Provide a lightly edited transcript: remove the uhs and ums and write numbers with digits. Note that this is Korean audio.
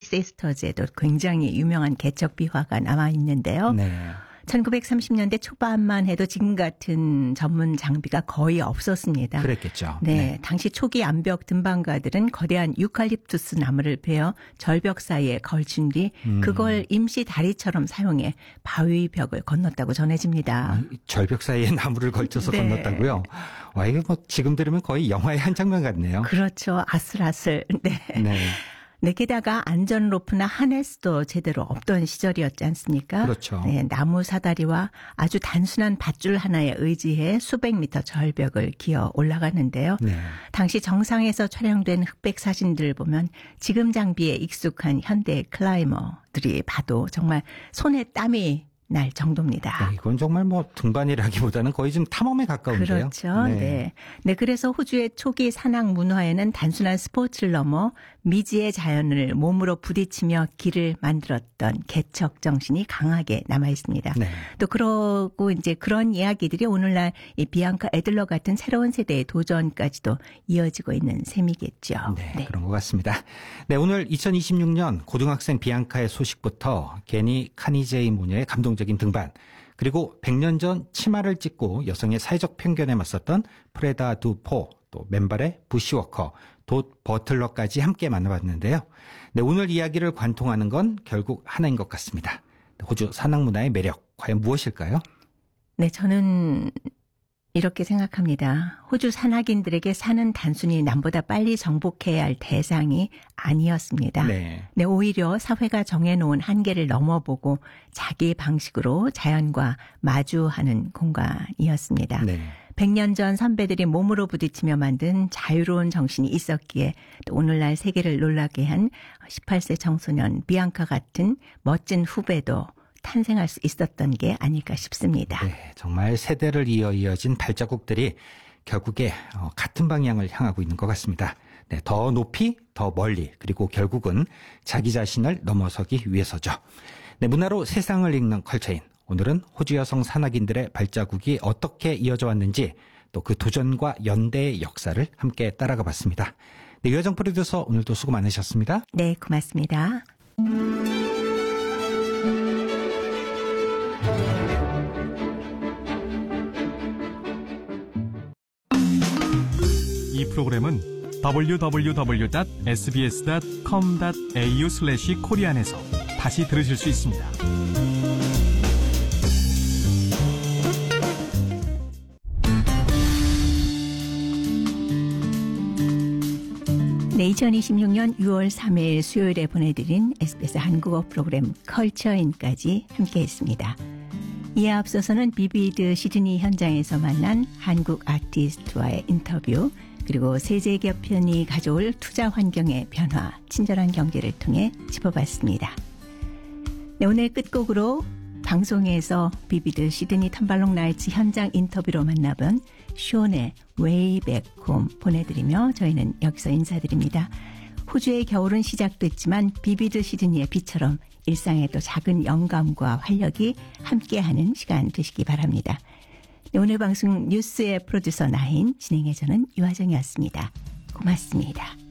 시스터즈에도 굉장히 유명한 개척 비화가 남아 있는데요. 네. 1930년대 초반만 해도 지금 같은 전문 장비가 거의 없었습니다. 그랬겠죠. 네. 당시 초기 암벽 등반가들은 거대한 유칼립투스 나무를 베어 절벽 사이에 걸친 뒤 그걸 임시 다리처럼 사용해 바위 벽을 건넜다고 전해집니다. 절벽 사이에 나무를 걸쳐서 네. 건넜다고요? 와, 이게 뭐 지금 들으면 거의 영화의 한 장면 같네요. 그렇죠. 아슬아슬. 네. 네. 네, 게다가 안전 로프나 하네스도 제대로 없던 시절이었지 않습니까? 그렇죠. 네, 나무 사다리와 아주 단순한 밧줄 하나에 의지해 수백 미터 절벽을 기어 올라가는데요. 네. 당시 정상에서 촬영된 흑백 사진들을 보면 지금 장비에 익숙한 현대 클라이머들이 봐도 정말 손에 땀이 날 정도입니다. 이건 정말 뭐 등반이라기보다는 거의 좀 탐험에 가까운데요. 그렇죠. 네. 네. 그래서 호주의 초기 산악 문화에는 단순한 스포츠를 넘어 미지의 자연을 몸으로 부딪히며 길을 만들었던 개척 정신이 강하게 남아 있습니다. 네. 또 그러고 이제 그런 이야기들이 오늘날 이 비앙카 애들러 같은 새로운 세대의 도전까지도 이어지고 있는 셈이겠죠. 네, 그런 것 같습니다. 네, 오늘 2026년 고등학생 비앙카의 소식부터 게니 카니제이 모녀의 감동적인 등반, 그리고 100년 전 치마를 찢고 여성의 사회적 편견에 맞섰던 프레다 두포, 또 맨발의 부시워커, 돛 버틀러까지 함께 만나봤는데요. 네, 오늘 이야기를 관통하는 건 결국 하나인 것 같습니다. 호주 산악문화의 매력, 과연 무엇일까요? 네, 저는 이렇게 생각합니다. 호주 산악인들에게 산은 단순히 남보다 빨리 정복해야 할 대상이 아니었습니다. 네. 네, 오히려 사회가 정해놓은 한계를 넘어보고 자기 방식으로 자연과 마주하는 공간이었습니다. 네. 100년 전 선배들이 몸으로 부딪히며 만든 자유로운 정신이 있었기에 또 오늘날 세계를 놀라게 한 18세 청소년 비앙카 같은 멋진 후배도 탄생할 수 있었던 게 아닐까 싶습니다. 네, 정말 세대를 이어진 발자국들이 결국에 같은 방향을 향하고 있는 것 같습니다. 네, 더 높이, 더 멀리, 그리고 결국은 자기 자신을 넘어서기 위해서죠. 네, 문화로 세상을 읽는 컬처인. 오늘은 호주 여성 산악인들의 발자국이 어떻게 이어져 왔는지, 또 그 도전과 연대의 역사를 함께 따라가 봤습니다. 네, 유혜정 프로듀서 오늘도 수고 많으셨습니다. 네, 고맙습니다. 이 프로그램은 www.sbs.com.au/korean에서 다시 들으실 수 있습니다. 네, 2026년 6월 3일 수요일에 보내드린 SBS 한국어 프로그램 컬처인까지 함께했습니다. 이에 앞서서는 비비드 시드니 현장에서 만난 한국 아티스트와의 인터뷰, 그리고 세제개편이 가져올 투자 환경의 변화, 친절한 경제를 통해 짚어봤습니다. 네, 오늘 끝곡으로 방송에서 비비드 시드니 텀발롱 나이츠 현장 인터뷰로 만나본 쇼의 Way Back Home 보내드리며 저희는 여기서 인사드립니다. 호주의 겨울은 시작됐지만 비비드 시드니의 비처럼 일상에도 작은 영감과 활력이 함께하는 시간 되시기 바랍니다. 네, 오늘 방송 뉴스의 프로듀서 나인, 진행의 저는 유하정이었습니다. 고맙습니다.